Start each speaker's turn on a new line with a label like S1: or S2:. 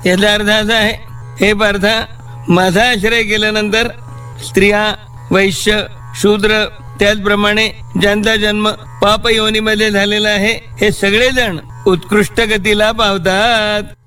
S1: याचा अर्थ असा आहे, हे पार्था, माझा आश्रय केल्यानंतर स्त्रिया, वैश्य, शूद्र, त्याचप्रमाणे ज्यांचा जन्म पाप योनीमध्ये झालेला आहे, हे सगळेजण उत्कृष्ट गतीला पावतात.